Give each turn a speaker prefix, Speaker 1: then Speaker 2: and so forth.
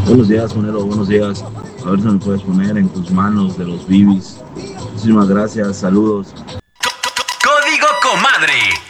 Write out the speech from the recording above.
Speaker 1: Buenos días, Juanelo, buenos días. A ver si me puedes poner en tus manos de los Bibis. Muchísimas gracias, saludos.
Speaker 2: Código Comadre.